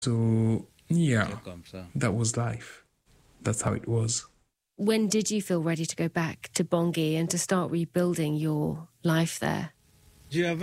So, yeah, that was life. That's how it was. When did you feel ready to go back to Bangui and to start rebuilding your life there? I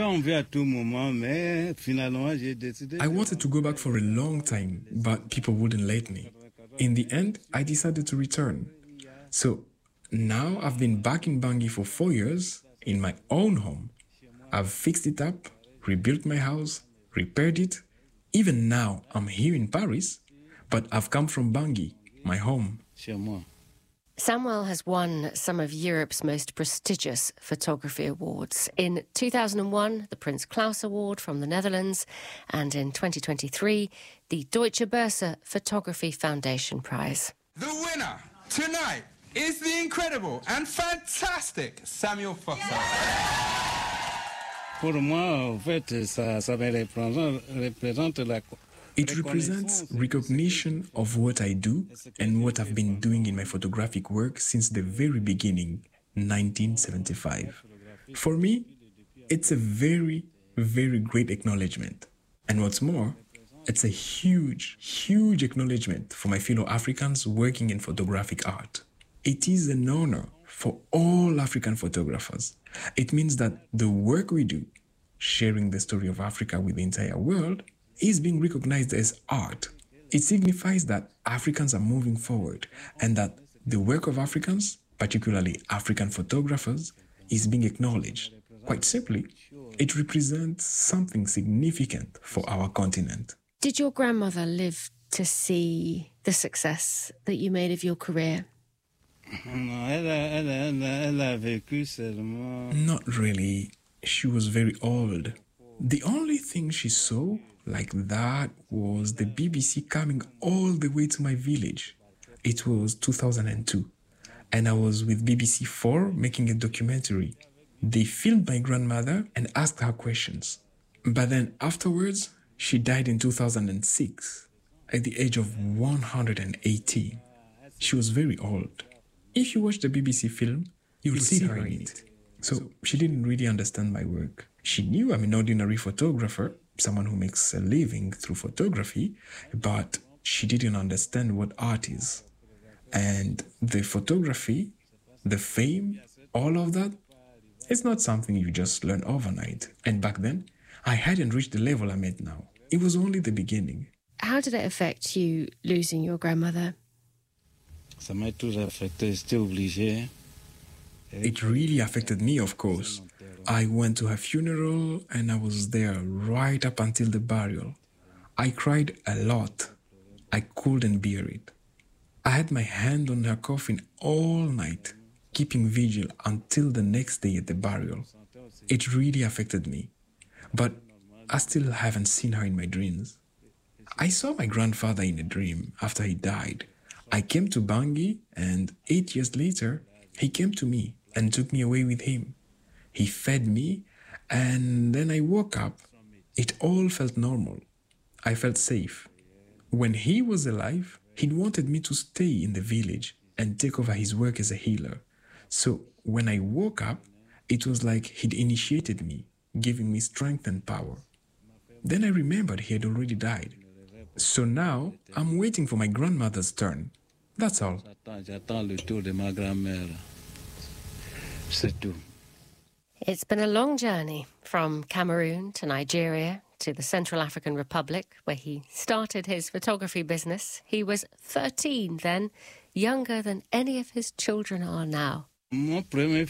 wanted to go back for a long time, but people wouldn't let me. In the end, I decided to return. So now I've been back in Bangui for 4 years in my own home. I've fixed it up, rebuilt my house, repaired it. Even now, I'm here in Paris, but I've come from Bangui, my home. Samuel has won some of Europe's most prestigious photography awards. In 2001, the Prince Claus Award from the Netherlands, and in 2023, the Deutsche Börse Photography Foundation Prize. The winner tonight is the incredible and fantastic Samuel Foster. It represents recognition of what I do and what I've been doing in my photographic work since the very beginning, 1975. For me, it's a very, very great acknowledgement. And what's more, it's a huge, huge acknowledgement for my fellow Africans working in photographic art. It is an honor for all African photographers. It means that the work we do, sharing the story of Africa with the entire world, is being recognized as art. It signifies that Africans are moving forward and that the work of Africans, particularly African photographers, is being acknowledged. Quite simply, it represents something significant for our continent. Did your grandmother live to see the success that you made of your career? Not really. She was very old. The only thing she saw like that was the BBC coming all the way to my village. It was 2002, and I was with BBC 4 making a documentary. They filmed my grandmother and asked her questions. But then afterwards, she died in 2006 at the age of 118. She was very old. If you watch the BBC film, you'll see her in it. So she didn't really understand my work. She knew I'm an ordinary photographer, someone who makes a living through photography, but she didn't understand what art is. And the photography, the fame, all of that, it's not something you just learn overnight. And back then, I hadn't reached the level I'm at now. It was only the beginning. How did it affect you losing your grandmother? It really affected me, of course. I went to her funeral and I was there right up until the burial. I cried a lot. I couldn't bear it. I had my hand on her coffin all night, keeping vigil until the next day at the burial. It really affected me. But I still haven't seen her in my dreams. I saw my grandfather in a dream after he died. I came to Bangui, and 8 years later, he came to me and took me away with him. He fed me, and then I woke up. It all felt normal. I felt safe. When he was alive, he wanted me to stay in the village and take over his work as a healer. So when I woke up, it was like he'd initiated me, giving me strength and power. Then I remembered he had already died. So now I'm waiting for my grandmother's turn. That's all. It's been a long journey from Cameroon to Nigeria to the Central African Republic, where he started his photography business. He was 13 then, younger than any of his children are now. My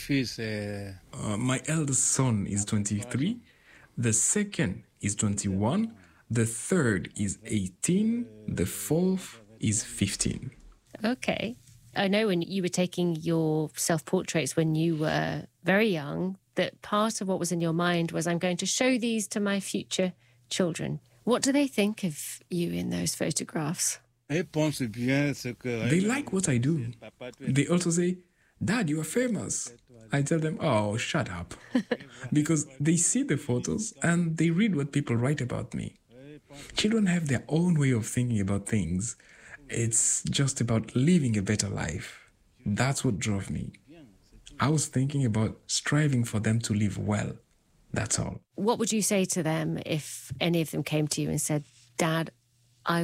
eldest son is 23, the second is 21, the third is 18, the fourth is 15. Okay. I know when you were taking your self-portraits when you were very young, that part of what was in your mind was, I'm going to show these to my future children. What do they think of you in those photographs? They like what I do. They also say, Dad, you are famous. I tell them, oh, shut up. Because they see the photos and they read what people write about me. Children have their own way of thinking about things. It's just about living a better life. That's what drove me. I was thinking about striving for them to live well. That's all. What would you say to them if any of them came to you and said, Dad,